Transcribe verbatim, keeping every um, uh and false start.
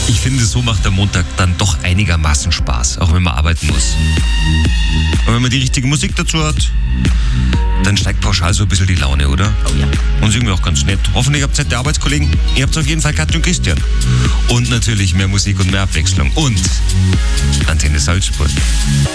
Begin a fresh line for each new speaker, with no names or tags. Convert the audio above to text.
Ich finde, so macht der Montag dann doch einigermaßen Spaß, auch wenn man arbeiten muss. Und wenn man die richtige Musik dazu hat, dann steigt pauschal so ein bisschen die Laune, oder?
Oh ja.
Und ist irgendwie auch ganz nett. Hoffentlich habt ihr nette Arbeitskollegen. Ihr habt auf jeden Fall Katja und Christian. Und natürlich mehr Musik und mehr Abwechslung. Und Antenne Salzburg.